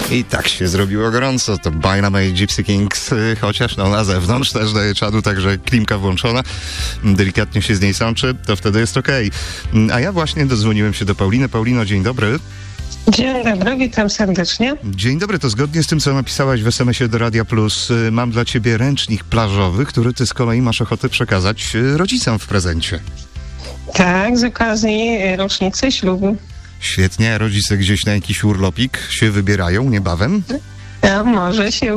I tak się zrobiło gorąco. To Bynamay Gypsy Kings, chociaż na zewnątrz też daje czadu, także klimka włączona. Delikatnie się z niej sączy, to wtedy jest okej. A ja właśnie dodzwoniłem się do Pauliny. Paulino, dzień dobry. Dzień dobry, witam serdecznie. Dzień dobry, to zgodnie z tym, co napisałaś w SMS-ie do Radia Plus, mam dla ciebie ręcznik plażowy, który ty z kolei masz ochotę przekazać rodzicom w prezencie. Tak, z okazji rocznicy ślubu. Świetnie, rodzice gdzieś na jakiś urlopik się wybierają niebawem? A może się